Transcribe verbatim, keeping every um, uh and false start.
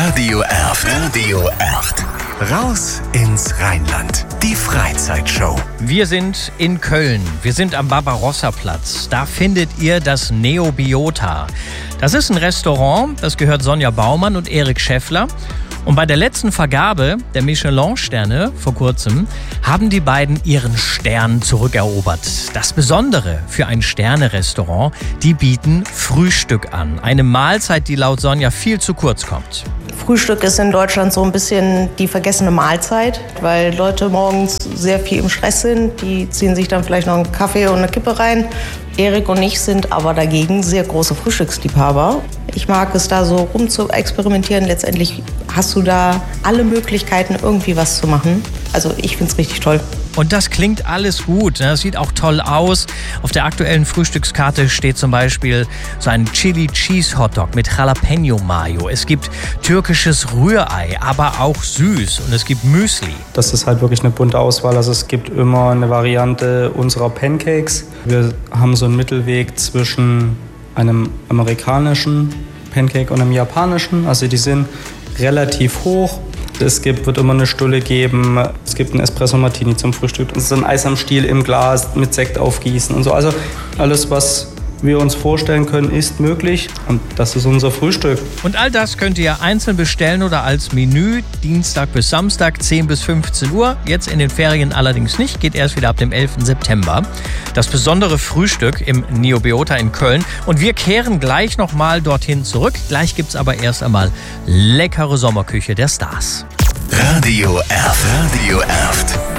Radio Erft. Radio Erft. Raus ins Rheinland. Die Freizeitshow. Wir sind in Köln. Wir sind am Barbarossa-Platz. Da findet ihr das Neobiota. Das ist ein Restaurant, das gehört Sonja Baumann und Erik Schäffler. Und bei der letzten Vergabe der Michelin-Sterne vor kurzem haben die beiden ihren Stern zurückerobert. Das Besondere für ein Sterne-Restaurant, die bieten Frühstück an. Eine Mahlzeit, die laut Sonja viel zu kurz kommt. Frühstück ist in Deutschland so ein bisschen die vergessene Mahlzeit, weil Leute morgens sehr viel im Stress sind. Die ziehen sich dann vielleicht noch einen Kaffee und eine Kippe rein. Erik und ich sind aber dagegen sehr große Frühstücksliebhaber. Ich mag es da so rum zu experimentieren. Letztendlich hast du da alle Möglichkeiten, irgendwie was zu machen. Also ich finde es richtig toll. Und das klingt alles gut. Das sieht auch toll aus. Auf der aktuellen Frühstückskarte steht zum Beispiel so ein Chili Cheese Hotdog mit Jalapeno Mayo. Es gibt türkisches Rührei, aber auch süß. Und es gibt Müsli. Das ist halt wirklich eine bunte Auswahl. Also es gibt immer eine Variante unserer Pancakes. Wir haben so einen Mittelweg zwischen einem amerikanischen Pancake und einem japanischen. Also die sind relativ hoch. Es gibt, wird immer eine Stulle geben. Es gibt einen Espresso Martini zum Frühstück. Es ist ein Eis am Stiel im Glas mit Sekt aufgießen und so. Also alles, was wir uns vorstellen können, ist möglich. Und das ist unser Frühstück. Und all das könnt ihr einzeln bestellen oder als Menü Dienstag bis Samstag, zehn bis fünfzehn Uhr. Jetzt in den Ferien allerdings nicht, geht erst wieder ab dem elften September. Das besondere Frühstück im Neobiota in Köln. Und wir kehren gleich nochmal dorthin zurück. Gleich gibt's aber erst einmal leckere Sommerküche der Stars. Radio Erft. Radio Erft.